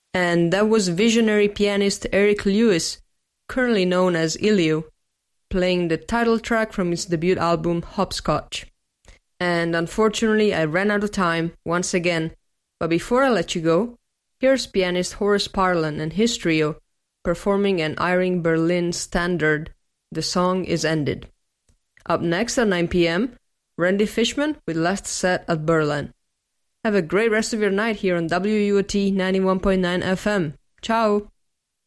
And that was visionary pianist Eric Lewis, currently known as Ilio, playing the title track from his debut album Hopscotch. And unfortunately I ran out of time once again, but before I let you go, here's pianist Horace Parlan and his trio performing an Irving Berlin standard, The Song Is Ended. Up next at 9 p.m, Randy Fishman with Last Set at Berlin. Have a great rest of your night here on WUOT 91.9 FM. Ciao!